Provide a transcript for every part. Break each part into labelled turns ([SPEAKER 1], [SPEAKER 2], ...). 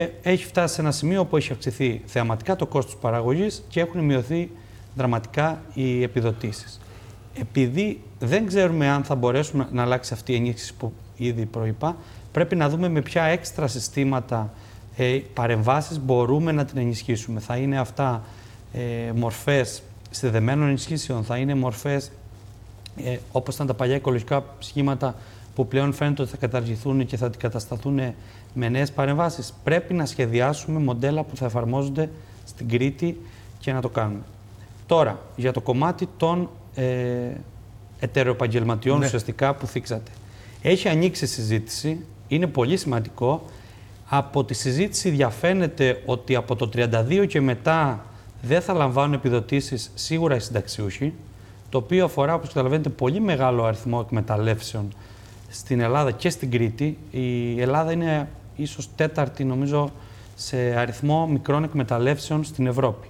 [SPEAKER 1] έχει φτάσει σε ένα σημείο όπου έχει αυξηθεί θεαματικά το κόστος παραγωγής και έχουν μειωθεί δραματικά οι επιδοτήσεις. Επειδή δεν ξέρουμε αν θα μπορέσουμε να αλλάξει αυτή η ενίσχυση που ήδη προείπα, πρέπει να δούμε με ποια έξτρα συστήματα παρεμβάσεις μπορούμε να την ενισχύσουμε. Θα είναι αυτά μορφές συνδεδεμένων ενισχύσεων, θα είναι μορφές όπως ήταν τα παλιά οικολογικά σχήματα που πλέον φαίνεται ότι θα καταργηθούν και θα αντικατασταθούν με νέες παρεμβάσεις. Πρέπει να σχεδιάσουμε μοντέλα που θα εφαρμόζονται στην Κρήτη και να το κάνουμε. Τώρα, για το κομμάτι των ετεροεπαγγελματιών ουσιαστικά που θίξατε. Έχει ανοίξει συζήτηση, είναι πολύ σημαντικό. Από τη συζήτηση διαφαίνεται ότι από το 32 και μετά δεν θα λαμβάνουν επιδοτήσεις σίγουρα οι συνταξιούχοι, το οποίο αφορά, όπως καταλαβαίνετε, πολύ μεγάλο αριθμό εκμεταλλεύσεων στην Ελλάδα και στην Κρήτη. Η Ελλάδα είναι ίσως τέταρτη, νομίζω, σε αριθμό μικρών εκμεταλλεύσεων στην Ευρώπη.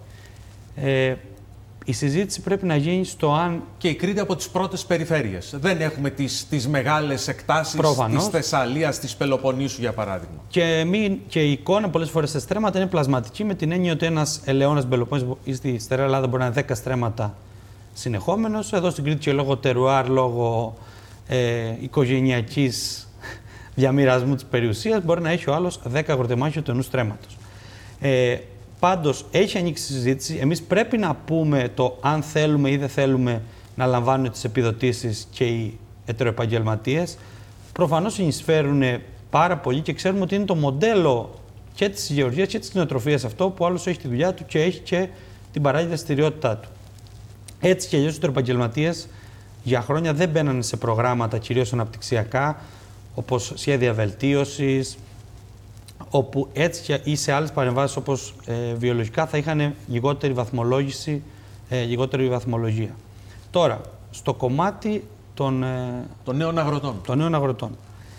[SPEAKER 1] Η συζήτηση πρέπει να γίνει στο αν...
[SPEAKER 2] Και η Κρήτη από τις πρώτες περιφέρειες. Δεν έχουμε τις μεγάλες εκτάσεις της Θεσσαλίας, της Πελοποννήσου, για παράδειγμα.
[SPEAKER 1] Και η εικόνα πολλές φορές σε στρέμματα είναι πλασματική, με την έννοια ότι ένας ελαιώνας Πελοποννήσου ή στη στερεά Ελλάδα μπορεί να είναι 10 στρέμματα συνεχόμενος. Εδώ στην Κρήτη και λόγω τερουάρ, λόγω οικογενειακής διαμοιρασμού της περιουσίας, μπορεί να έχει ο άλλος 10 αγροτεμάχια του ενός στρέμματος. Πάντως, έχει ανοίξει η συζήτηση. Εμείς πρέπει να πούμε το αν θέλουμε ή δεν θέλουμε να λαμβάνουν τις επιδοτήσεις και οι ετεροεπαγγελματίες. Προφανώς συνεισφέρουν πάρα πολύ και ξέρουμε ότι είναι το μοντέλο και της γεωργίας και της κτηνοτροφίας αυτό, που άλλος έχει τη δουλειά του και έχει και την παράλληλη δραστηριότητά του. Έτσι και αλλιώς οι ετεροεπαγγελματίες για χρόνια δεν μπαίνανε σε προγράμματα κυρίως αναπτυξιακά, όπως σχέδια βελτίωσης, όπου έτσι ή σε άλλες παρεμβάσεις όπως βιολογικά θα είχαν λιγότερη βαθμολόγηση, λιγότερη βαθμολογία. Τώρα, στο κομμάτι των νέων αγροτών.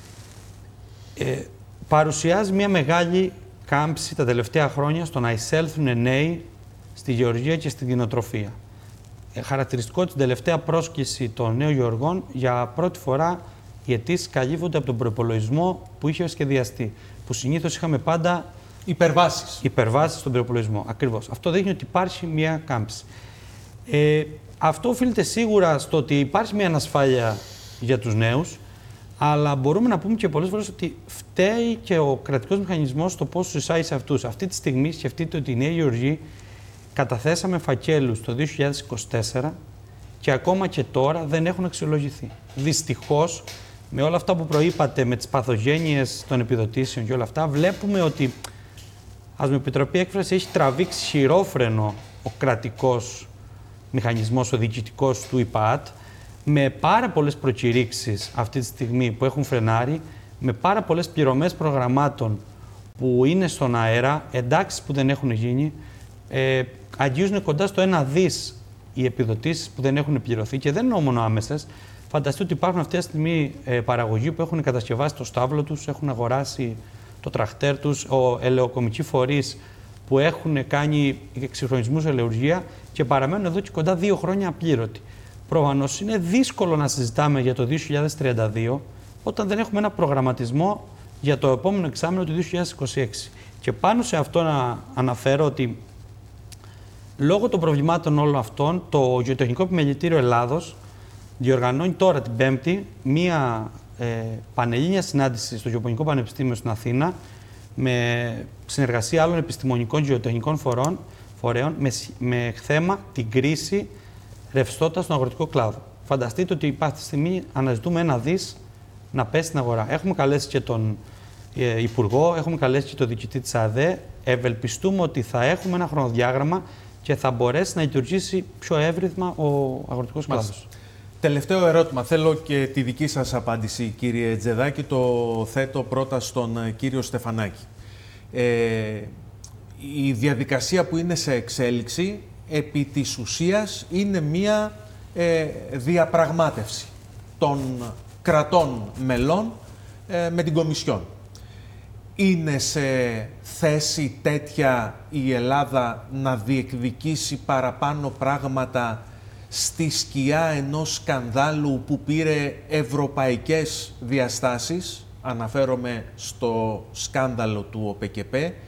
[SPEAKER 1] Παρουσιάζει μια μεγάλη κάμψη τα τελευταία χρόνια στο να εισέλθουν νέοι στη γεωργία και στην κτηνοτροφία. Χαρακτηριστικό την τελευταία πρόσκληση των νέων γεωργών, για πρώτη φορά οι αιτήσεις καλύφονται από τον προϋπολογισμό που είχε σχεδιαστεί. Που συνήθως είχαμε πάντα υπερβάσεις στον προϋπολογισμό. Ακριβώς. Αυτό δείχνει ότι υπάρχει μια κάμψη. Αυτό οφείλεται σίγουρα στο ότι υπάρχει μια ανασφάλεια για τους νέους, αλλά μπορούμε να πούμε και πολλές φορές ότι φταίει και ο κρατικός μηχανισμός στο πώς τους εισάγει σε αυτούς. Αυτή τη στιγμή σκεφτείτε ότι οι νέοι γεωργοί καταθέσαμε φακέλους το 2024 και ακόμα και τώρα δεν έχουν αξιολογηθεί. Δυστυχώς, με όλα αυτά που προείπατε, με τις παθογένειες των επιδοτήσεων και όλα αυτά, βλέπουμε ότι, ας με επιτροπή έκφραση, έχει τραβήξει χειρόφρενο ο κρατικός μηχανισμός, ο διοικητικός του ΙΠΑΑΤ, με πάρα πολλές προκηρύξεις αυτή τη στιγμή που έχουν φρενάρει, με πάρα πολλές πληρωμές προγραμμάτων που είναι στον αέρα, εντάξεις που δεν έχουν γίνει, αγγίζουν κοντά στο 1 δις οι επιδοτήσεις που δεν έχουν πληρωθεί και δεν είναι μόνο άμεσες. Φανταστείτε ότι υπάρχουν αυτή τη στιγμή παραγωγοί που έχουν κατασκευάσει το στάβλο τους, έχουν αγοράσει το τραχτέρ τους, ελαιοκομικοί φορείς που έχουν κάνει εξυγχρονισμούς ελαιουργία και παραμένουν εδώ και κοντά 2 χρόνια απλήρωτοι. Προφανώς είναι δύσκολο να συζητάμε για το 2032 όταν δεν έχουμε ένα προγραμματισμό για το επόμενο εξάμηνο του 2026. Και πάνω σε αυτό να αναφέρω ότι λόγω των προβλημάτων όλων αυτών, το Γεωτεχνικό Επιμελητήριο Ελλάδος διοργανώνει τώρα την Πέμπτη μία πανελλήνια συνάντηση στο Γεωπονικό Πανεπιστήμιο στην Αθήνα με συνεργασία άλλων επιστημονικών γεωτεχνικών φορέων με θέμα την κρίση ρευστότητας στον αγροτικό κλάδο. Φανταστείτε ότι αυτή τη στιγμή αναζητούμε 1 δις να πέσει στην αγορά. Έχουμε καλέσει και τον Υπουργό, έχουμε καλέσει και τον διοικητή της ΑΔΕ. Ευελπιστούμε ότι θα έχουμε ένα χρονοδιάγραμμα και θα μπορέσει να λειτουργήσει πιο εύρυθμα ο αγροτικός κλάδος.
[SPEAKER 2] Τελευταίο ερώτημα. Θέλω και τη δική σας απάντηση, κύριε Τζεδάκη. Το θέτω πρώτα στον κύριο Στεφανάκη. Η διαδικασία που είναι σε εξέλιξη, επί της ουσίας, είναι μία διαπραγμάτευση των κρατών μελών με την Κομισιόν. Είναι σε θέση τέτοια η Ελλάδα να διεκδικήσει παραπάνω πράγματα στη σκιά ενός σκανδάλου που πήρε ευρωπαϊκές διαστάσεις? Αναφέρομαι στο σκάνδαλο του ΟΠΕΚΕΠΕ